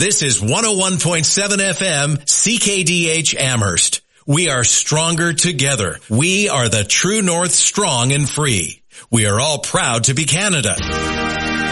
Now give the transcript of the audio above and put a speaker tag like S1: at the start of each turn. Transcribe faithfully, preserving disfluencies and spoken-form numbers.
S1: This is one oh one point seven F M C K D H Amherst. We are stronger together. We are the True North, strong and free. We are all proud to be Canada.